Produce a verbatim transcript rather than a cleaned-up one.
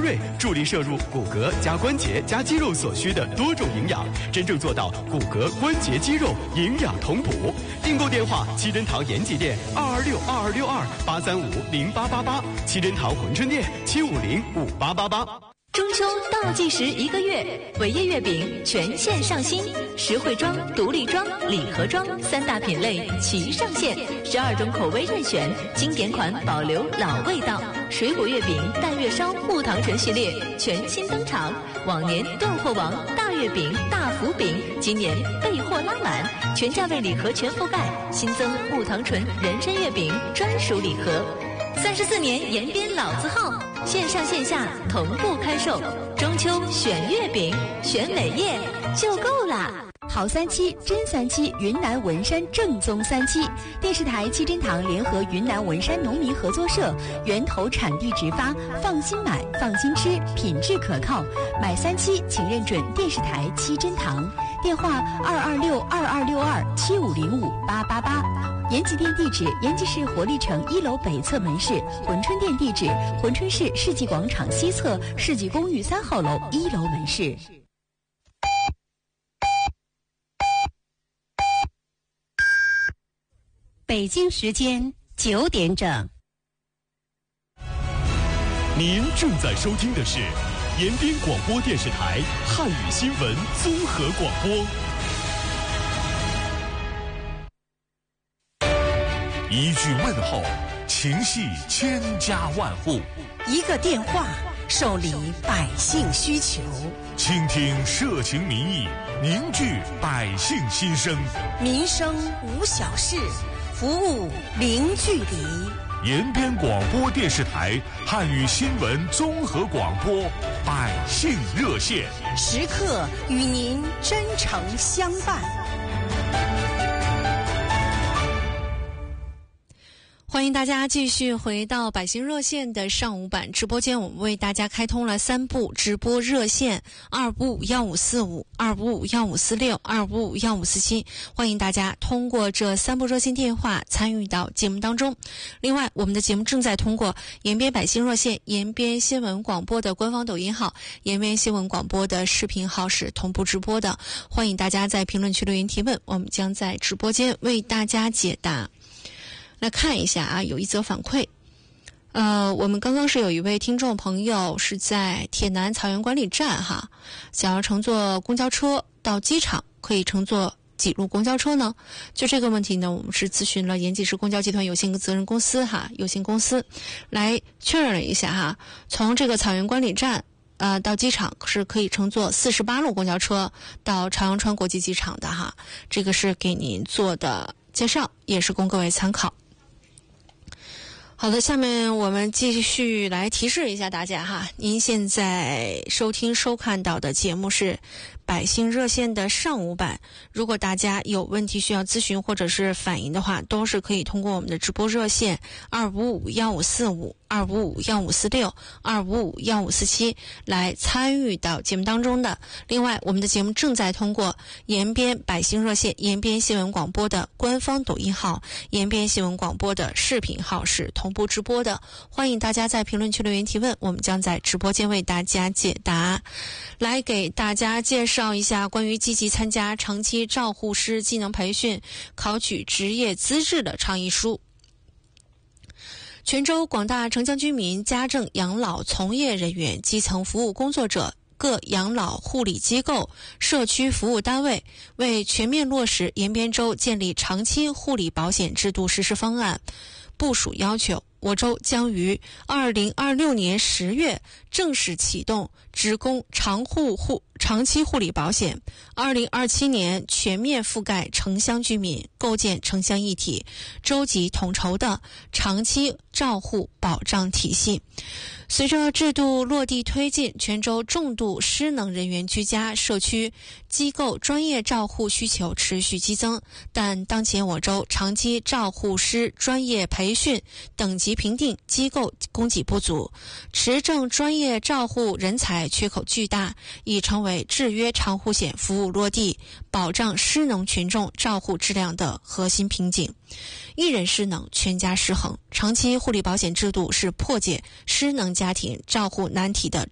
瑞助力摄入骨骼加关节加肌肉所需的多种营养，真正做到骨骼关节肌肉营养同补。订购电话：七珍堂延吉店二二六二二六二八三五零八八八，七珍堂珲春店七五零五八八八。 中秋倒计时一个月，伟业月饼全线上新，实惠装、独立装、礼盒装三大品类齐上线，十二种口味任选，经典款保留老味道。水果月饼、淡月烧、木糖醇系列全新登场，往年断货王大月饼、大福饼，今年备货拉满，全价位礼盒全覆盖，新增木糖醇人参月饼专属礼盒。三十四年延边老字号，线上线下同步开售。中秋选月饼，选伟业就够啦！ 好三七真三七，云南文山正宗三七。电视台七珍堂联合云南文山农民合作社，源头产地直发，放心买，放心吃，品质可靠。买三七请认准电视台七珍堂，电话二二六二二六二七五零五八八八。延吉店地址：延吉市活力城一楼北侧门市；珲春店地址：珲春市世纪广场西侧世纪公寓三号楼一楼门市。 北京时间九点整。 您正在收听的是延边广播电视台汉语新闻综合广播。一句问候，情系千家万户； 一个电话，受理百姓需求。 倾听社情民意，凝聚百姓心声。 民生无小事，服务零距离。 延边广播电视台汉语新闻综合广播百姓热线， 时刻与您真诚相伴。 欢迎大家继续回到百姓热线的上午版直播间，我们为大家开通了三部直播热线：二五五幺五四五、二五五幺五四六、二五五幺五四七。欢迎大家通过这三部热线电话参与到节目当中。另外，我们的节目正在通过延边百姓热线、延边新闻广播的官方抖音号、延边新闻广播的视频号是同步直播的。欢迎大家在评论区留言提问，我们将在直播间为大家解答。来看一下啊，有一则反馈，呃，我们刚刚是有一位听众朋友是在铁南草原管理站哈，想要乘坐公交车到机场，可以乘坐几路公交车呢？就这个问题呢，我们是咨询了延吉市公交集团有限责任公司哈有限公司，来确认了一下哈，从这个草原管理站呃到机场是可以乘坐四十八路公交车到朝阳川国际机场的哈，这个是给您做的介绍，也是供各位参考。好的，下面我们继续来提示一下大家哈，您现在收听收看到的节目是百姓热线的上午版，如果大家有问题需要咨询或者是反映的话，都是可以通过我们的直播热线二五五幺五四五、二五五幺五四六、二五五幺五四七来参与到节目当中的。另外，我们的节目正在通过延边百姓热线、延边新闻广播的官方抖音号、延边新闻广播的视频号是同步直播的，欢迎大家在评论区留言提问，我们将在直播间为大家解答。来给大家介绍一下关于积极参加长期照护师技能培训、考取职业资质的倡议书。泉州广大城乡居民、家政养老从业人员、基层服务工作者、各养老护理机构、社区服务单位为全面落实延边州建立长期护理保险制度实施方案部署要求，我州将于二零二六年十月正式启动职工长护护长期护理保险，二零二七年全面覆盖城乡居民，构建城乡一体、州级统筹的长期照护保障体系。随着制度落地推进，泉州重度失能人员居家、社区机构专业照护需求持续激增，但当前我州长期照护师专业培训等级评定机构供给不足，持证专业照护人才缺口巨大，已成为制约长护险服务落地、保障失能群众照护质量的核心瓶颈。一人失能，全家失衡。长期护理保险制度是破解失能家庭照护难题的